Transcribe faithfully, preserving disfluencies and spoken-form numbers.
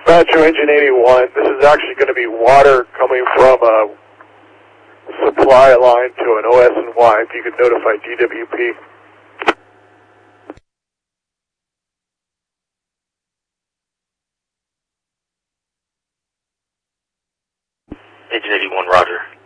Metro Engine eighty-one, this is actually going to be water coming from a supply line to an O S N Y. If you could notify D W P. Engine eighty-one, roger.